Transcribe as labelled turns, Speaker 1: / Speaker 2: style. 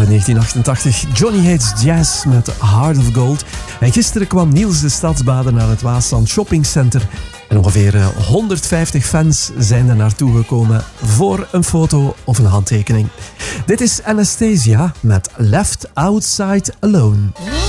Speaker 1: 1988. Johnny Hates Jazz met Heart of Gold. En gisteren kwam Niels de Stadsbader naar het Waasland Shopping Center. En ongeveer 150 fans zijn er naartoe gekomen voor een foto of een handtekening. Dit is Anastasia met Left Outside Alone.